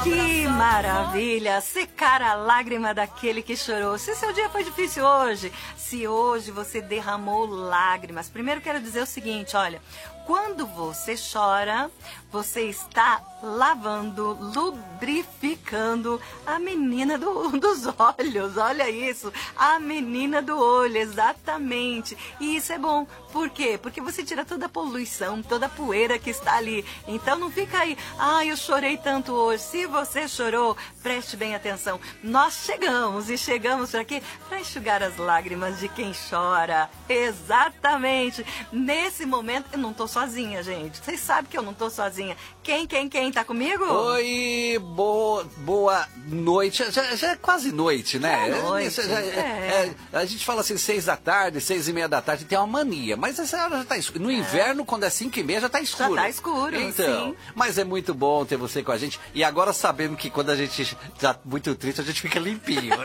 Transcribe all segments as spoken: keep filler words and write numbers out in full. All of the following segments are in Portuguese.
Que maravilha! Secar a lágrima daquele que chorou. Se seu dia foi difícil hoje, se hoje você derramou lágrimas, primeiro quero dizer o seguinte, olha, quando você chora, você está lavando, lubrificando a menina do, dos olhos. Olha isso, a menina do olho, exatamente. E isso é bom. Por quê? Porque você tira toda a poluição, toda a poeira que está ali. Então não fica aí, ah, eu chorei tanto hoje. Se você chorou, preste bem atenção. Nós chegamos e chegamos por aqui para enxugar as lágrimas de quem chora. Exatamente. Nesse momento, eu não estou sozinha, gente. Vocês sabem que eu não estou sozinha. Quem, quem, quem tá comigo? Oi, boa, boa noite. Já, já é quase noite, né? É noite, já, é. É, a gente fala assim, seis da tarde, seis e meia da tarde, tem uma mania. Mas essa hora já tá escuro. No é. inverno, quando é cinco e meia, já tá escuro. Já tá escuro, então, sim. Mas é muito bom ter você com a gente. E agora sabemos que quando a gente tá muito triste, a gente fica limpinho.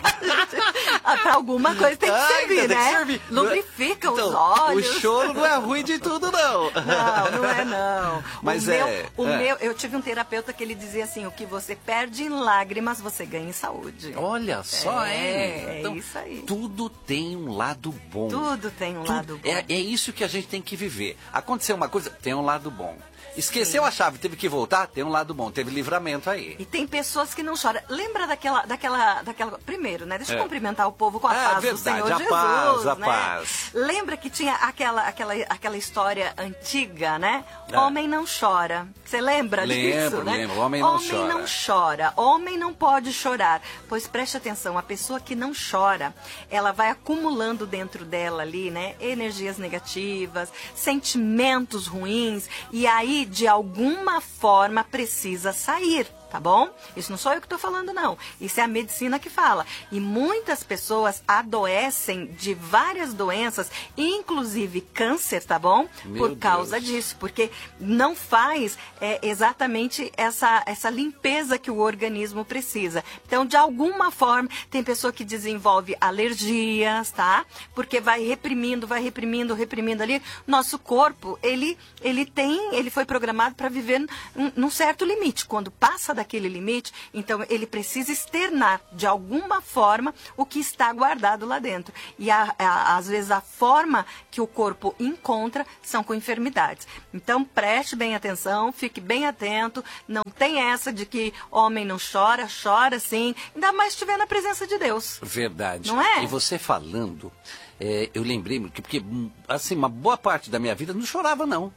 Pra alguma coisa tem que Ai, servir, tem né? que servir. Lubrifica então, os olhos. O choro não é ruim de tudo, não. Não, não é não. Mas o é... Meu, o é. meu, eu tive um terapeuta que ele dizia assim, o que você perde em lágrimas, você ganha em saúde. Olha só, é. É, então, é isso aí. Tudo tem um lado bom. Tudo tem um tudo, lado bom. É, é isso que a gente tem que viver. Aconteceu uma coisa, tem um lado bom. Esqueceu Sim. a chave, teve que voltar, tem um lado bom, teve livramento aí. E tem pessoas que não choram. Lembra daquela, daquela, daquela... Primeiro, né? Deixa eu é. cumprimentar o povo com a é, paz verdade, do Senhor a Jesus, paz, a né? paz. Lembra que tinha aquela, aquela, aquela história antiga, né? É. Homem não chora. Você lembra lembro, disso, né? Lembro, homem não homem chora. Homem não chora, homem não pode chorar. Pois preste atenção, a pessoa que não chora, ela vai acumulando dentro dela ali, né? Energias negativas, sentimentos ruins, e aí, de alguma forma, precisa sair. Tá bom? Isso não sou eu que estou falando, não. Isso é a medicina que fala. E muitas pessoas adoecem de várias doenças, inclusive câncer, tá bom? Meu Por causa Deus. disso. Porque não faz é, exatamente essa, essa limpeza que o organismo precisa. Então, de alguma forma, tem pessoa que desenvolve alergias, tá? Porque vai reprimindo, vai reprimindo, reprimindo ali. Nosso corpo, ele, ele tem, ele foi programado para viver num, num certo limite. Quando passa daquele limite, então ele precisa externar de alguma forma o que está guardado lá dentro. E a, a, às vezes a forma que o corpo encontra são com enfermidades. Então preste bem atenção, fique bem atento, não tem essa de que homem não chora, chora sim, ainda mais se estiver na presença de Deus. Verdade. Não é? E você falando, é, eu lembrei, que porque assim, uma boa parte da minha vida não chorava não.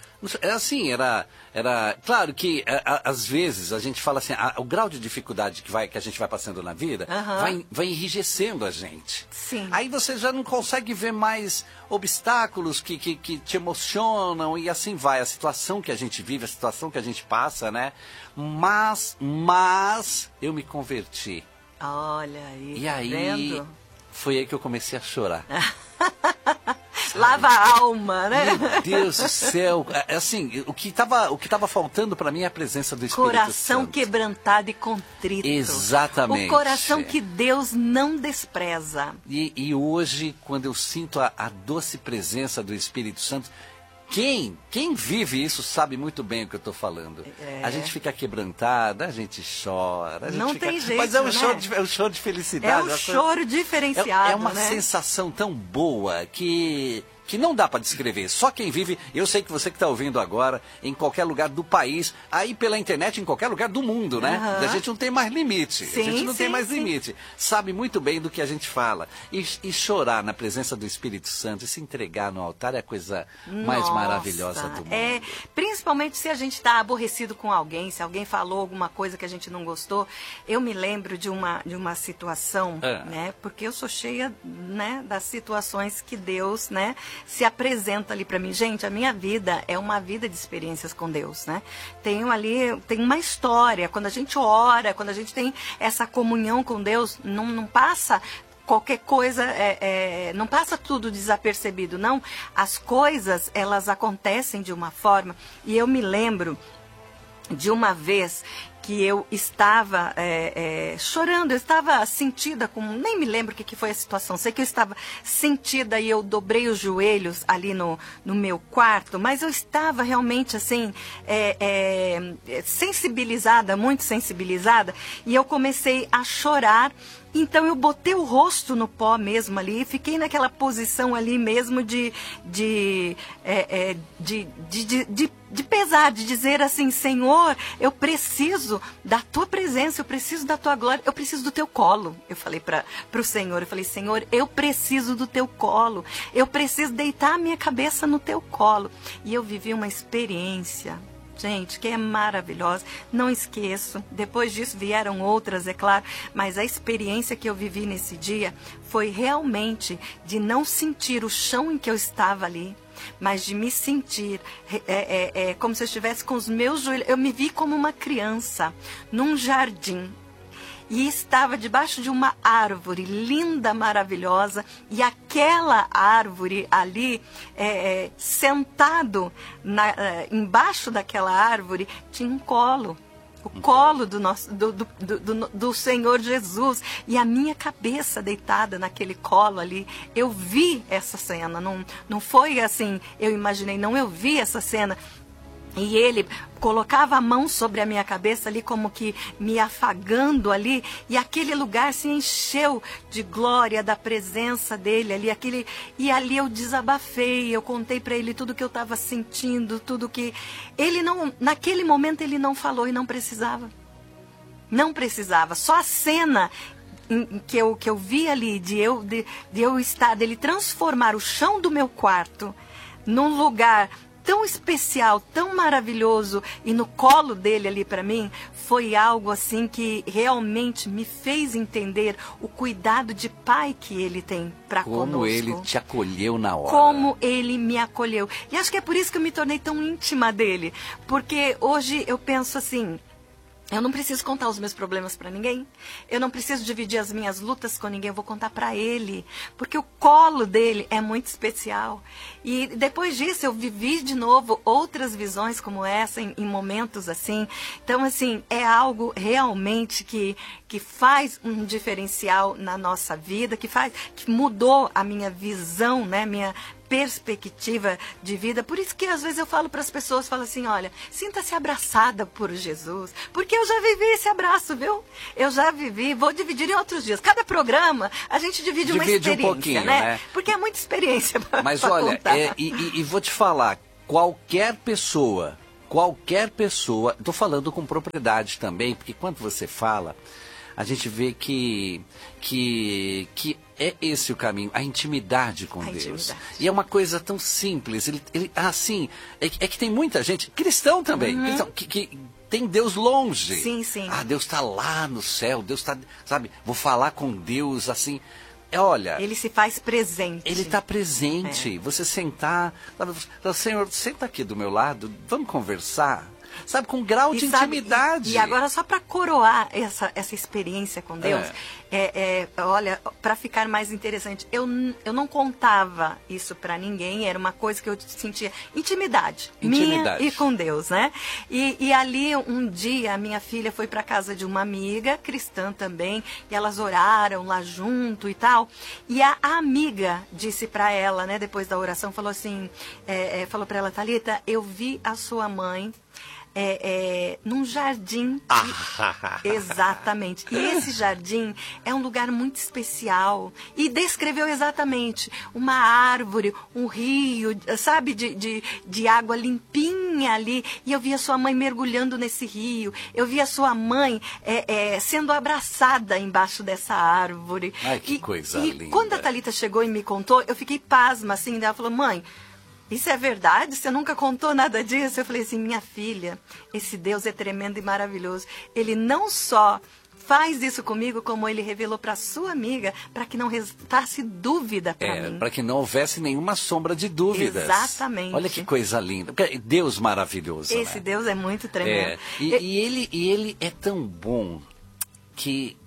É assim, era, era claro que a, a, às vezes a gente fala assim, a, o grau de dificuldade que, vai, que a gente vai passando na vida uhum. vai, vai enrijecendo a gente. Sim. Aí você já não consegue ver mais obstáculos que, que, que te emocionam e assim vai. A situação que a gente vive, a situação que a gente passa, né? Mas, mas eu me converti. Olha aí, E tá aí, vendo? foi aí que eu comecei a chorar. Lava a alma, né? Meu Deus do céu. É, assim, o que estava o que tava faltando para mim é a presença do Espírito Coração Santo. quebrantado e contrito. Exatamente. O coração que Deus não despreza. E, e hoje, quando eu sinto a, a doce presença do Espírito Santo, Quem, quem vive isso sabe muito bem o que eu estou falando. É. A gente fica quebrantada, a gente chora. A gente não fica... tem jeito, Mas é um, né? choro, de, é um choro de felicidade. É um choro diferenciado, É, é uma né? sensação tão boa que... que não dá para descrever. Só quem vive, eu sei que você que está ouvindo agora, em qualquer lugar do país, aí pela internet, em qualquer lugar do mundo, né? Uhum. A gente não tem mais limite. Sim, a gente não sim, tem mais sim. limite. Sabe muito bem do que a gente fala. E, e chorar na presença do Espírito Santo e se entregar no altar é a coisa mais Nossa, maravilhosa do mundo. É, principalmente se a gente está aborrecido com alguém, se alguém falou alguma coisa que a gente não gostou. Eu me lembro de uma, de uma situação, É. né? Porque eu sou cheia, né, das situações que Deus, né, se apresenta ali para mim. Gente, a minha vida é uma vida de experiências com Deus, né? Tenho ali, tem uma história. Quando a gente ora, quando a gente tem essa comunhão com Deus, não, não passa qualquer coisa, é, é, não passa tudo desapercebido, não. As coisas, elas acontecem de uma forma, e eu me lembro de uma vez que eu estava é, é, chorando, eu estava sentida, com, nem me lembro o que, que foi a situação, sei que eu estava sentida e eu dobrei os joelhos ali no, no meu quarto, mas eu estava realmente assim, é, é, sensibilizada, muito sensibilizada, e eu comecei a chorar. Então eu botei o rosto no pó mesmo ali, fiquei naquela posição ali mesmo de, de, é, é, de, de, de, de, de pesar, de dizer assim, Senhor, eu preciso da tua presença, eu preciso da tua glória, eu preciso do teu colo. Eu falei para o Senhor, eu falei, Senhor, eu preciso do teu colo, eu preciso deitar a minha cabeça no teu colo. E eu vivi uma experiência, gente, que é maravilhosa, não esqueço. Depois disso vieram outras, é claro, mas a experiência que eu vivi nesse dia foi realmente de não sentir o chão em que eu estava ali, mas de me sentir é, é, é, como se eu estivesse com os meus joelhos. Eu me vi como uma criança num jardim. E estava debaixo de uma árvore linda, maravilhosa, e aquela árvore ali, é, é, sentado na, é, embaixo daquela árvore, tinha um colo. O colo do, nosso, do, do, do, do Senhor Jesus, e a minha cabeça deitada naquele colo ali. Eu vi essa cena, não, não foi assim, eu imaginei, não, eu vi essa cena. E ele colocava a mão sobre a minha cabeça ali, como que me afagando ali, e aquele lugar se encheu de glória, da presença dele ali, aquele, e ali eu desabafei, eu contei para ele tudo que eu estava sentindo, tudo que ele não, naquele momento ele não falou e não precisava, não precisava, só a cena que eu, que eu vi ali, de eu, de, de eu estar, dele transformar o chão do meu quarto num lugar tão especial, tão maravilhoso, e no colo dele ali para mim, foi algo assim que realmente me fez entender o cuidado de pai que ele tem para conosco. Como ele te acolheu na hora. Como ele me acolheu. E acho que é por isso que eu me tornei tão íntima dele, porque hoje eu penso assim, eu não preciso contar os meus problemas para ninguém. Eu não preciso dividir as minhas lutas com ninguém. Eu vou contar para ele. Porque o colo dele é muito especial. E depois disso eu vivi de novo outras visões como essa, em, em momentos assim. Então, assim, é algo realmente que, que faz um diferencial na nossa vida, que, faz, que mudou a minha visão, né? Minha perspectiva de vida. Por isso que às vezes eu falo para as pessoas, falo assim, olha, sinta-se abraçada por Jesus, porque eu já vivi esse abraço, viu? Eu já vivi, vou dividir em outros dias. Cada programa a gente divide, divide uma experiência, um pouquinho, né? né? Porque é muita experiência para Mas olha, é, e, e, e vou te falar, qualquer pessoa, qualquer pessoa, estou falando com propriedade também, porque quando você fala, a gente vê que, que, que é esse o caminho, a intimidade com a Deus. Intimidade. E é uma coisa tão simples. Ele, ele, assim, é, é que tem muita gente, cristão também, uhum. cristão, que, que tem Deus longe. Sim, sim. Ah, Deus está lá no céu, Deus está, sabe, vou falar com Deus assim. É, olha, ele se faz presente. Ele está presente. É. Você sentar, sabe, Senhor, senta aqui do meu lado, vamos conversar. Sabe, com grau e de sabe, intimidade. E, e agora, só para coroar essa, essa experiência com Deus, é. É, é, olha, para ficar mais interessante, eu, eu não contava isso para ninguém, era uma coisa que eu sentia intimidade, intimidade. minha e com Deus, né? E, e ali, um dia, a minha filha foi para casa de uma amiga, cristã também, e elas oraram lá junto e tal, e a, a amiga disse para ela, né, depois da oração, falou assim, é, é, falou para ela, Thalita, eu vi a sua mãe É, é, num jardim. De... Exatamente. E esse jardim é um lugar muito especial. E descreveu exatamente uma árvore, um rio, sabe, de, de, de água limpinha ali. E eu vi a sua mãe mergulhando nesse rio. Eu vi a sua mãe é, é, sendo abraçada embaixo dessa árvore. Ai, que e, coisa e linda. E quando a Thalita chegou e me contou, eu fiquei pasma, assim. Ela falou, mãe, isso é verdade? Você nunca contou nada disso? Eu falei assim, minha filha, esse Deus é tremendo e maravilhoso. Ele não só faz isso comigo, como ele revelou para sua amiga, para que não restasse dúvida para é, mim. Para que não houvesse nenhuma sombra de dúvidas. Exatamente. Olha que coisa linda. Deus maravilhoso. Esse né? Deus é muito tremendo. É. E, e, ele, e ele é tão bom que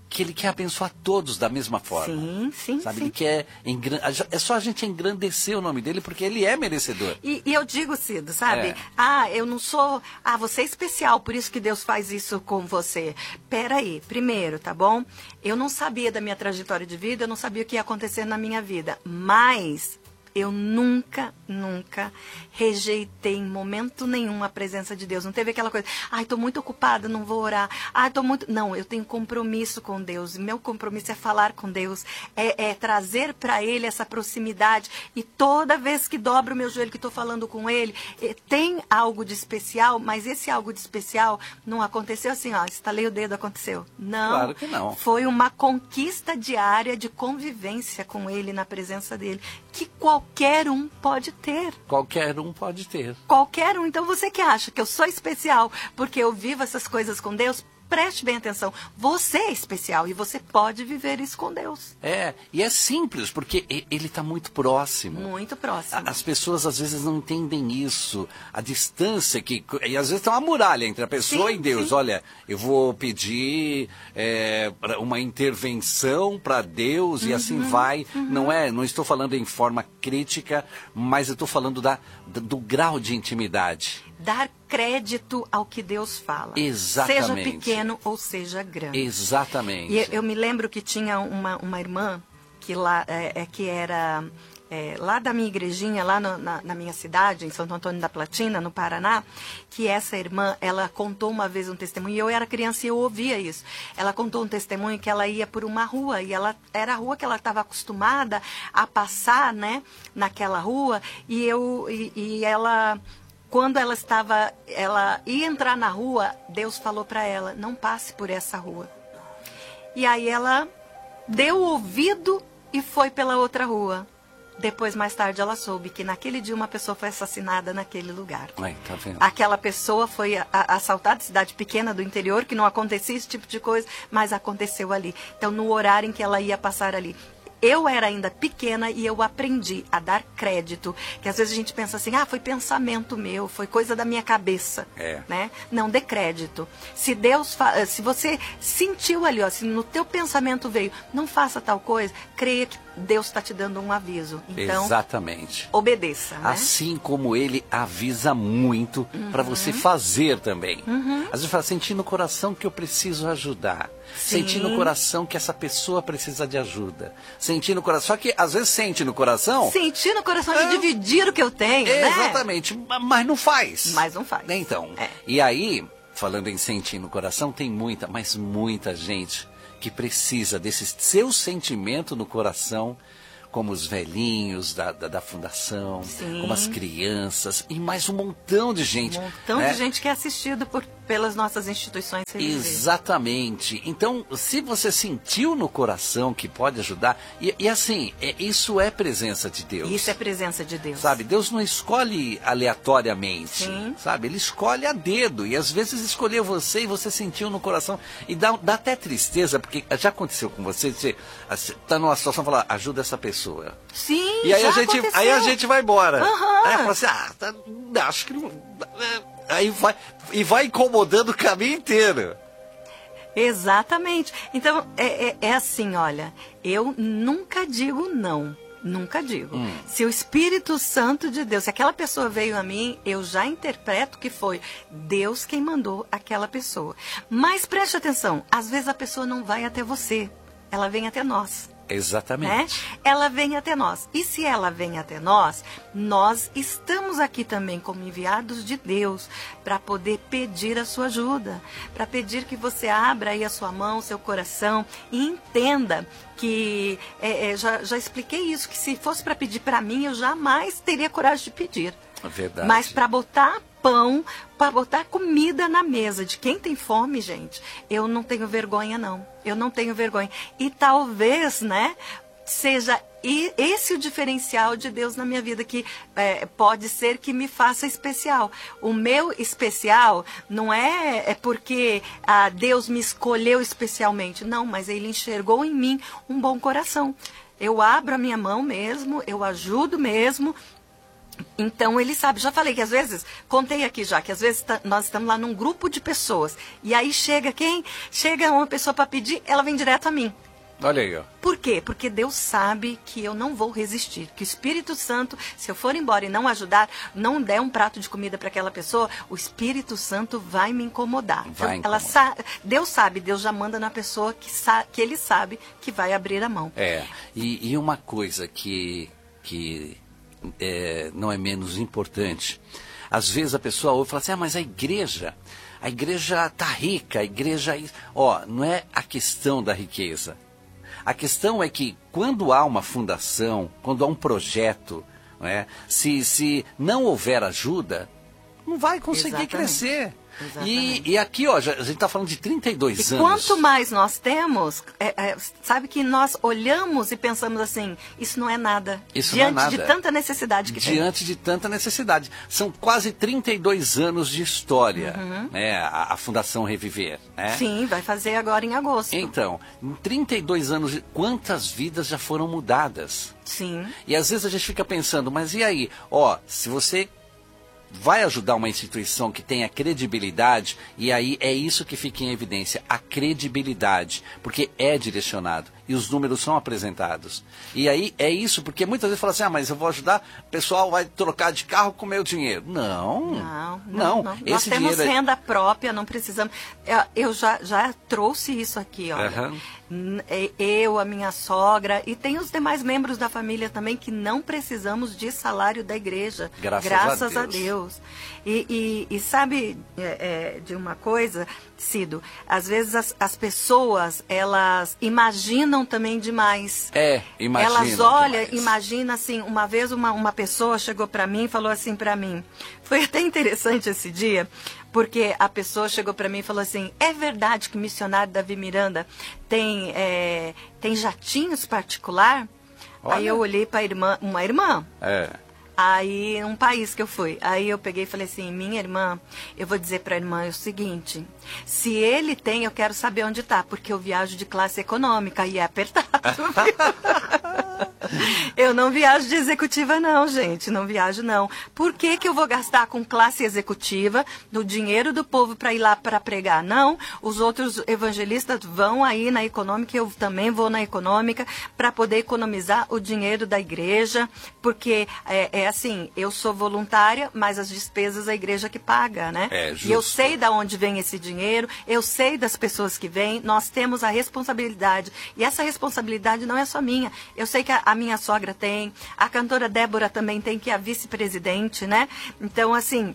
que ele quer abençoar todos da mesma forma. Sim, sim, Sabe? sim. Ele quer engran... É só a gente engrandecer o nome dele, porque ele é merecedor. E, e eu digo, Cido, sabe? É. Ah, eu não sou... Ah, você é especial, por isso que Deus faz isso com você. Peraí, primeiro, tá bom? Eu não sabia da minha trajetória de vida, eu não sabia o que ia acontecer na minha vida. Mas... eu nunca, nunca rejeitei em momento nenhum a presença de Deus. Não teve aquela coisa, ai, estou muito ocupada, não vou orar. Ai, tô muito... Não, eu tenho compromisso com Deus. Meu compromisso é falar com Deus, é, é trazer para Ele essa proximidade. E toda vez que dobro o meu joelho, que estou falando com Ele, é, tem algo de especial, mas esse algo de especial não aconteceu assim, ó, estalei o dedo, aconteceu. Não. Claro que não. Foi uma conquista diária de convivência com Ele, na presença dEle, que qualquer um pode ter. Qualquer um pode ter. Qualquer um. Então você que acha que eu sou especial porque eu vivo essas coisas com Deus, preste bem atenção. Você é especial e você pode viver isso com Deus. É, e é simples, porque e- ele está muito próximo. Muito próximo. A- As pessoas às vezes não entendem isso, a distância que... E às vezes tem uma muralha entre a pessoa Sim, e Deus. sim. Olha, eu vou pedir é, pra- uma intervenção para Deus e assim vai. Não é, não estou falando em forma crítica, mas eu estou falando da, da- do grau de intimidade. Dar crédito ao que Deus fala. Exatamente. Seja pequeno ou seja grande. Exatamente. E eu me lembro que tinha uma, uma irmã que, lá, é, é, que era é, lá da minha igrejinha, lá no, na, na minha cidade, em Santo Antônio da Platina, no Paraná, que essa irmã, ela contou uma vez um testemunho, e eu era criança e eu ouvia isso. Ela contou um testemunho que ela ia por uma rua, e ela era a rua que ela estava acostumada a passar, né, naquela rua, e, eu, e, e ela... Quando ela estava, ela ia entrar na rua, Deus falou para ela, não passe por essa rua. E aí ela deu o ouvido e foi pela outra rua. Depois, mais tarde, ela soube que naquele dia uma pessoa foi assassinada naquele lugar. Ai, tá vendo? Aquela pessoa foi a- a- assaltada, cidade pequena do interior, que não acontecia esse tipo de coisa, mas aconteceu ali. Então, no horário em que ela ia passar ali. Eu era ainda pequena e eu aprendi a dar crédito. Que às vezes a gente pensa assim, ah, foi pensamento meu, foi coisa da minha cabeça. É. Né? Não, dê crédito. Se Deus, fa... se você sentiu ali, ó, se no teu pensamento veio, não faça tal coisa, creia que Deus está te dando um aviso. Então, Exatamente. obedeça. Né? Assim como ele avisa muito para você fazer também. Às vezes fala, senti no coração que eu preciso ajudar. Sim. Senti no coração que essa pessoa precisa de ajuda. Senti no coração, só que às vezes sente no coração. Sentir no coração de É. dividir o que eu tenho, né? Exatamente, ma- mas não faz. Mas não faz. Então, É. e aí, falando em sentir no coração, tem muita, mas muita gente que precisa desse seu sentimento no coração, como os velhinhos da, da, da fundação, Sim. como as crianças e mais um montão de gente. Um montão né? de gente que é assistido por, pelas nossas instituições religiosas. Exatamente. Então, se você sentiu no coração que pode ajudar, e, e assim, é- isso é presença de Deus. Isso é presença de Deus. Sabe, Deus não escolhe aleatoriamente, Sim. sabe? Ele escolhe a dedo, e às vezes escolheu você e você sentiu no coração, e dá, dá até tristeza, porque já aconteceu com você, você está numa situação e fala, ajuda essa pessoa. Sim, E aí já a, gente, aconteceu. aí a gente vai embora. Aham. Aí fala assim, ah, tá, acho que não... Aí vai, e vai incomodando o caminho inteiro. Exatamente. Então, é, é, é assim, olha, eu nunca digo não. Nunca digo. Hum. Se o Espírito Santo de Deus, se aquela pessoa veio a mim, eu já interpreto que foi Deus quem mandou aquela pessoa. Mas preste atenção, às vezes a pessoa não vai até você, ela vem até nós. Exatamente. Né? Ela vem até nós. E se ela vem até nós, nós estamos aqui também como enviados de Deus para poder pedir a sua ajuda, para pedir que você abra aí a sua mão, seu coração e entenda que, é, é, já, já expliquei isso, que se fosse para pedir para mim, eu jamais teria coragem de pedir. É verdade. Mas para botar pão, para botar comida na mesa de quem tem fome, gente, eu não tenho vergonha, não. Eu não tenho vergonha. E talvez, né, seja e esse o diferencial de Deus na minha vida, que é, pode ser que me faça especial. O meu especial não é, é porque ah, Deus me escolheu especialmente, não, mas Ele enxergou em mim um bom coração. Eu abro a minha mão mesmo, eu ajudo mesmo, Então ele sabe, já falei que às vezes, contei aqui já, que às vezes tá, nós estamos lá num grupo de pessoas, e aí chega quem? Chega uma pessoa para pedir, ela vem direto a mim. Olha aí, ó. Por quê? Porque Deus sabe que eu não vou resistir, que o Espírito Santo, se eu for embora e não ajudar, não der um prato de comida para aquela pessoa, o Espírito Santo vai me incomodar. Vai então, ela sa Deus sabe, Deus já manda na pessoa que, sa que ele sabe que vai abrir a mão. É, e, e uma coisa que, que é, não é menos importante, às vezes a pessoa ouve e fala assim, ah, mas a igreja, a igreja está rica, a igreja... Ó, não é a questão da riqueza. A questão é que quando há uma fundação, quando há um projeto, não é? se, se não houver ajuda, não vai conseguir Exatamente. crescer. E, e aqui, ó, já, a gente está falando de trinta e dois e anos. Quanto mais nós temos, é, é, sabe que nós olhamos e pensamos assim, isso não é nada. Isso diante não é nada. de tanta necessidade que diante tem. Diante de tanta necessidade. São quase trinta e dois anos de história, uhum. né, a, a Fundação Reviver. Né? Sim, vai fazer agora em agosto. Então, em trinta e dois anos, quantas vidas já foram mudadas? Sim. E às vezes a gente fica pensando, mas e aí? Ó, se você... vai ajudar uma instituição que tenha credibilidade, e aí é isso que fica em evidência, a credibilidade, porque é direcionado, e os números são apresentados. E aí é isso, porque muitas vezes fala assim, ah, mas eu vou ajudar, o pessoal vai trocar de carro com o meu dinheiro. Não, não, não. não. não. Esse Nós temos dinheiro renda própria, não precisamos... Eu, eu já, já trouxe isso aqui, olha. Uhum. Eu, a minha sogra, e tem os demais membros da família também, que não precisamos de salário da igreja. Graças, Graças a a Deus. A Deus. E, e, e sabe é, é, de uma coisa, Cido? Às vezes as, as pessoas, elas imaginam também demais. É, imaginam Elas olham, demais. imagina assim, uma vez uma, uma pessoa chegou para mim e falou assim para mim, foi até interessante esse dia, porque a pessoa chegou para mim e falou assim, é verdade que o missionário Davi Miranda tem, é, tem jatinhos particular? Olha. Aí eu olhei para irmã, uma irmã. É. Aí, um país que eu fui. Aí eu peguei e falei assim, minha irmã, eu vou dizer para a irmã o seguinte, se ele tem, eu quero saber onde está, porque eu viajo de classe econômica e é apertado. Eu não viajo de executiva não, gente, não viajo não. Por que que eu vou gastar com classe executiva do dinheiro do povo para ir lá para pregar? Não, os outros evangelistas vão aí na econômica, eu também vou na econômica para poder economizar o dinheiro da igreja, porque é, é assim, eu sou voluntária, mas as despesas a igreja que paga, né? É, justo. E eu sei de onde vem esse dinheiro, eu sei das pessoas que vêm, nós temos a responsabilidade. E essa responsabilidade não é só minha. Eu sei que a, a minha sogra tem, a cantora Débora também tem, que é a vice-presidente, né? Então, assim...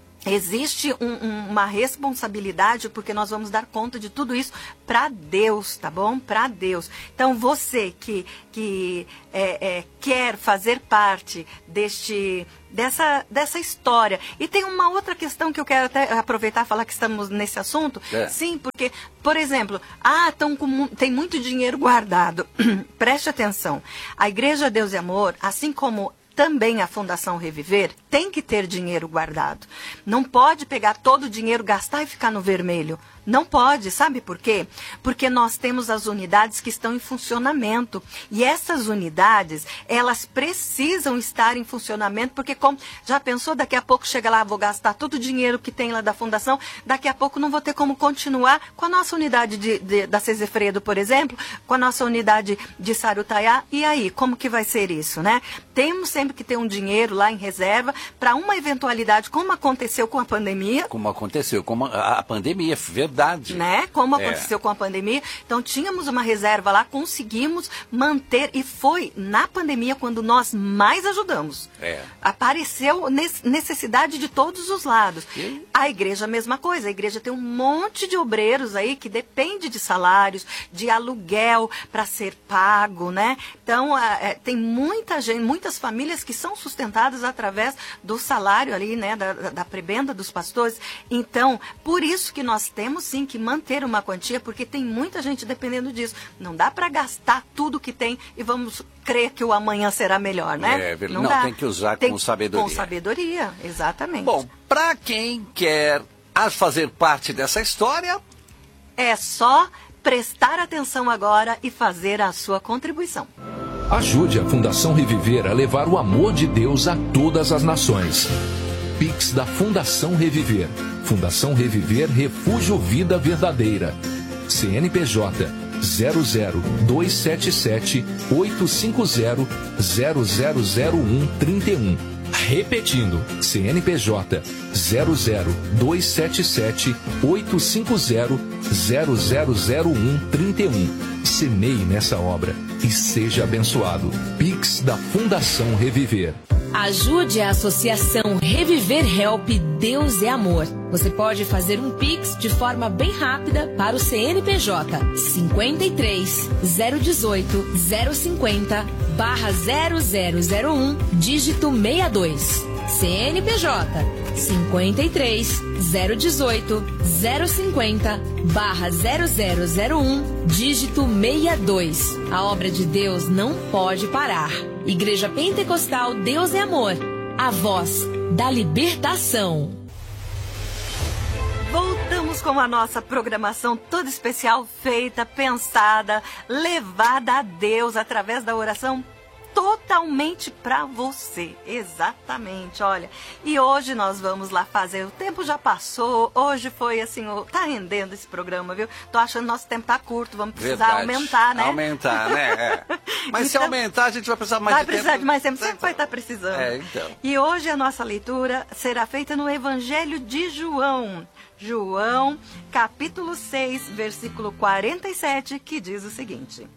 existe um, um, uma responsabilidade, porque nós vamos dar conta de tudo isso para Deus, tá bom? Para Deus. Então, você que, que é, é, quer fazer parte deste, dessa, dessa história. E tem uma outra questão que eu quero até aproveitar e falar que estamos nesse assunto. É. Sim, porque, por exemplo, ah, tão com, tem muito dinheiro guardado. Preste atenção. A Igreja Deus e Amor, assim como também a Fundação Reviver, tem que ter dinheiro guardado. Não pode pegar todo o dinheiro, gastar e ficar no vermelho. Não pode, sabe por quê? Porque nós temos as unidades que estão em funcionamento. E essas unidades, elas precisam estar em funcionamento, porque como já pensou, daqui a pouco chega lá, vou gastar todo o dinheiro que tem lá da fundação, daqui a pouco não vou ter como continuar com a nossa unidade de, de, da Cesefredo, por exemplo, com a nossa unidade de Sarutaiá. E aí, como que vai ser isso, né? Temos sempre que ter um dinheiro lá em reserva para uma eventualidade, como aconteceu com a pandemia. Como aconteceu com a, a pandemia, verdade. Né? Como é. aconteceu com a pandemia. Então, tínhamos uma reserva lá, conseguimos manter, e foi na pandemia quando nós mais ajudamos. É. Apareceu necessidade de todos os lados. E? A igreja, a mesma coisa. A igreja tem um monte de obreiros aí que depende de salários, de aluguel para ser pago, né? Então, é, tem muita gente, muitas famílias que são sustentadas através do salário ali, né? Da, da prebenda dos pastores. Então, por isso que nós temos sim que manter uma quantia, porque tem muita gente dependendo disso. Não dá para gastar tudo que tem e vamos crer que o amanhã será melhor, né? É, não, não dá. Tem que usar tem, com sabedoria. Com sabedoria, exatamente. Bom, para quem quer fazer parte dessa história, é só prestar atenção agora e fazer a sua contribuição. Ajude a Fundação Reviver a levar o amor de Deus a todas as nações. Pix da Fundação Reviver. Fundação Reviver Refúgio Vida Verdadeira. C N P J zero zero dois sete sete oito cinco zero zero zero zero um trinta e um. Repetindo, C N P J zero zero dois sete sete oito cinco zero zero zero zero um trinta e um. Semeie nessa obra e seja abençoado. Pix da Fundação Reviver. Ajude a Associação Reviver Help Deus é Amor. Você pode fazer um Pix de forma bem rápida para o C N P J cinquenta e três, zero dezoito, zero cinquenta, barra zero zero zero um, dígito sessenta e dois. C N P J cinquenta e três, zero dezoito, zero cinquenta, barra zero zero zero um, dígito sessenta e dois. A obra de Deus não pode parar. Igreja Pentecostal Deus é Amor, a voz da libertação. Voltamos com a nossa programação toda especial, feita, pensada, levada a Deus através da oração totalmente para você, exatamente, olha, e hoje nós vamos lá fazer, o tempo já passou, hoje foi assim, tá rendendo esse programa, viu? Tô achando que nosso tempo tá curto, vamos precisar Verdade. aumentar, né? Aumentar, né? É. Mas então, se aumentar, a gente vai precisar mais vai de tempo. Vai precisar de mais tempo, sempre vai estar precisando. É, então. E hoje a nossa leitura será feita no Evangelho de João, João, capítulo seis, versículo quarenta e sete, que diz o seguinte: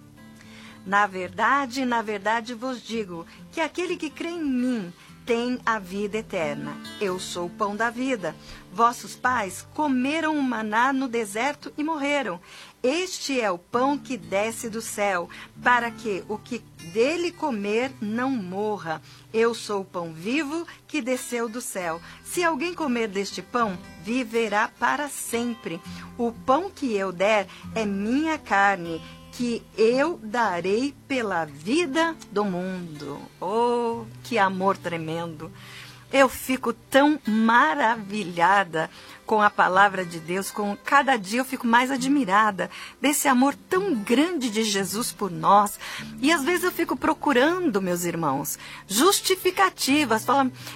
Na verdade, na verdade vos digo que aquele que crê em mim tem a vida eterna. Eu sou o pão da vida. Vossos pais comeram o maná no deserto e morreram. Este é o pão que desce do céu, para que o que dele comer não morra. Eu sou o pão vivo que desceu do céu. Se alguém comer deste pão, viverá para sempre. O pão que eu der é minha carne, que eu darei pela vida do mundo. Oh, que amor tremendo! Eu fico tão maravilhada com a palavra de Deus, com cada dia eu fico mais admirada desse amor tão grande de Jesus por nós. E às vezes eu fico procurando, meus irmãos, justificativas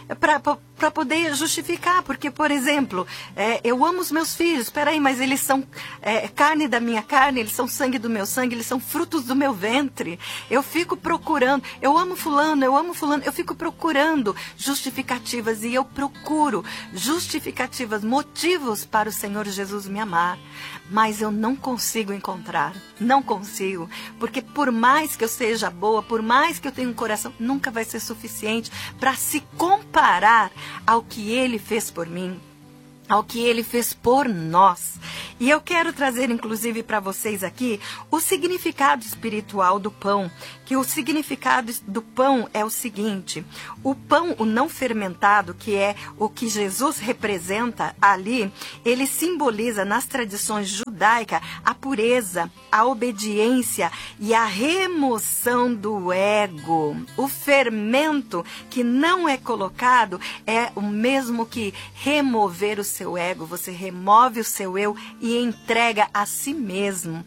para poder justificar, porque, por exemplo, é, eu amo os meus filhos, espera aí, mas eles são é, carne da minha carne, eles são sangue do meu sangue, eles são frutos do meu ventre. Eu fico procurando, eu amo fulano, eu amo fulano, eu fico procurando justificativas e eu procuro justificativas, motivos para o Senhor Jesus me amar, mas eu não consigo encontrar, não consigo, porque por mais que eu seja boa, por mais que eu tenha um coração, nunca vai ser suficiente para se comparar ao que Ele fez por mim, ao que Ele fez por nós. E eu quero trazer, inclusive, para vocês aqui o significado espiritual do pão, que o significado do pão é o seguinte: o pão, o não fermentado, que é o que Jesus representa ali, ele simboliza nas tradições judaicas a pureza, a obediência e a remoção do ego. O fermento que não é colocado é o mesmo que remover o seu ego. Você remove o seu eu e entrega a si mesmo.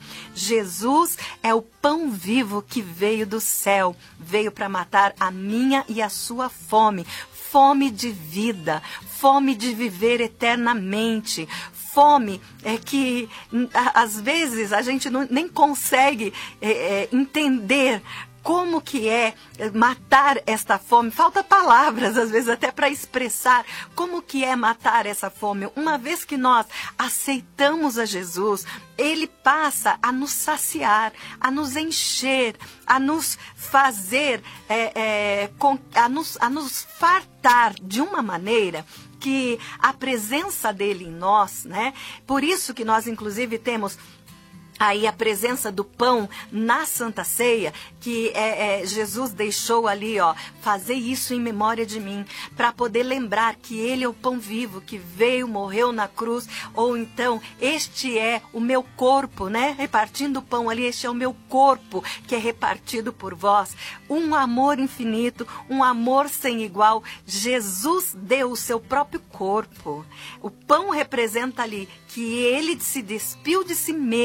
Jesus é o pão vivo que veio do céu, veio para matar a minha e a sua fome, fome de vida, fome de viver eternamente, fome é que às vezes a gente não, nem consegue é, é, entender como que é matar esta fome. Falta palavras, às vezes, até para expressar como que é matar essa fome. Uma vez que nós aceitamos a Jesus, Ele passa a nos saciar, a nos encher, a nos fazer, é, é, com, a, nos, a nos fartar de uma maneira que a presença dele em nós, né? Por isso que nós, inclusive, temos aí a presença do pão na Santa Ceia, que é, é, Jesus deixou ali, ó, fazer isso em memória de mim, para poder lembrar que Ele é o pão vivo, que veio, morreu na cruz, ou então, este é o meu corpo, né? Repartindo o pão ali, este é o meu corpo, que é repartido por vós. Um amor infinito, um amor sem igual. Jesus deu o seu próprio corpo. O pão representa ali que Ele se despiu de si mesmo,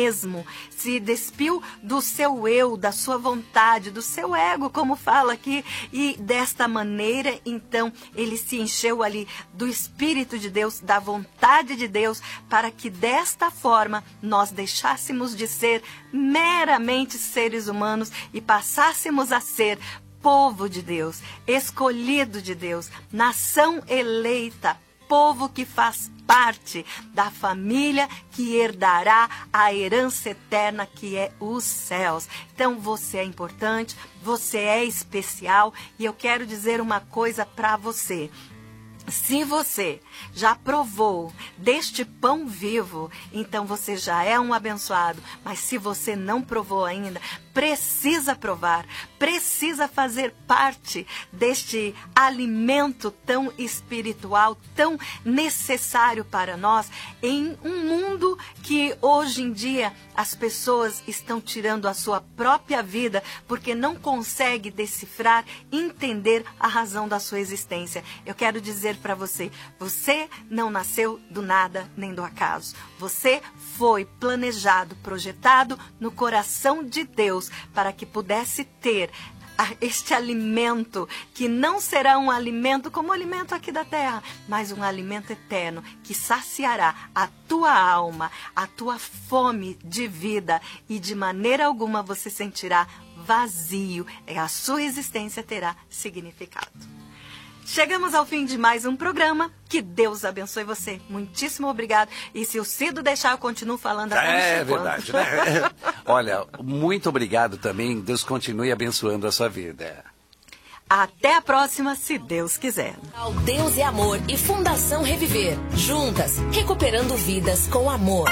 se despiu do seu eu, da sua vontade, do seu ego, como fala aqui, e desta maneira, então, ele se encheu ali do Espírito de Deus, da vontade de Deus, para que desta forma nós deixássemos de ser meramente seres humanos e passássemos a ser povo de Deus, escolhido de Deus, nação eleita, povo que faz parte da família que herdará a herança eterna que é os céus. Então você é importante, você é especial e eu quero dizer uma coisa para você. Se você já provou deste pão vivo, então você já é um abençoado. Mas se você não provou ainda, precisa provar, precisa fazer parte deste alimento tão espiritual, tão necessário para nós, em um mundo que hoje em dia as pessoas estão tirando a sua própria vida porque não conseguem decifrar, entender a razão da sua existência. Eu quero dizer para você, você não nasceu do nada nem do acaso. Você foi planejado, projetado no coração de Deus para que pudesse ter este alimento, que não será um alimento como o alimento aqui da terra, mas um alimento eterno que saciará a tua alma, a tua fome de vida, e de maneira alguma você sentirá vazio, a sua existência terá significado. Chegamos ao fim de mais um programa. Que Deus abençoe você. Muitíssimo obrigado. E se o Cido deixar, eu continuo falando até É verdade, né? Olha, muito obrigado também. Deus continue abençoando a sua vida. Até a próxima, se Deus quiser. Deus é Amor e Fundação Reviver. Juntas, recuperando vidas com amor.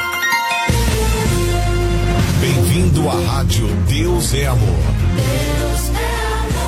Bem-vindo à Rádio Deus é Amor. Deus é amor.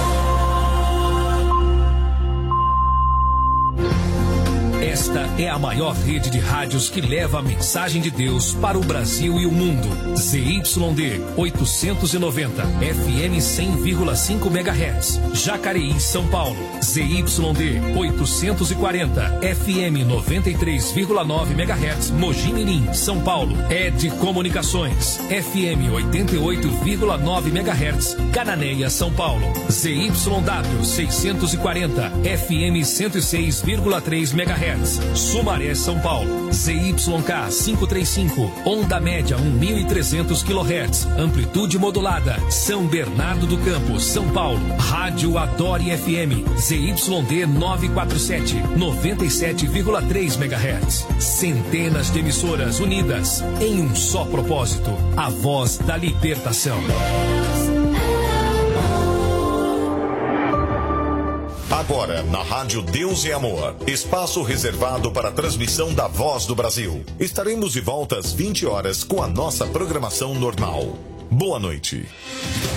Esta é a maior rede de rádios que leva a mensagem de Deus para o Brasil e o mundo. Z Y D oitocentos e noventa, F M cem vírgula cinco megahertz, Jacareí, São Paulo. Z Y D oitocentos e quarenta, F M noventa e três vírgula nove megahertz, Mogi Mirim, São Paulo. E D Comunicações, F M oitenta e oito vírgula nove megahertz, Cananéia, São Paulo. Z Y W seiscentos e quarenta, F M cento e seis vírgula três megahertz, Sumaré, São Paulo. Z Y K quinhentos e trinta e cinco, onda média mil e trezentos quilohertz, amplitude modulada, São Bernardo do Campo, São Paulo. Rádio Adore F M, Z Y D novecentos e quarenta e sete, noventa e sete vírgula três megahertz. Centenas de emissoras unidas em um só propósito, a voz da libertação. Agora, na Rádio Deus é Amor, espaço reservado para a transmissão da Voz do Brasil. Estaremos de volta às vinte horas com a nossa programação normal. Boa noite.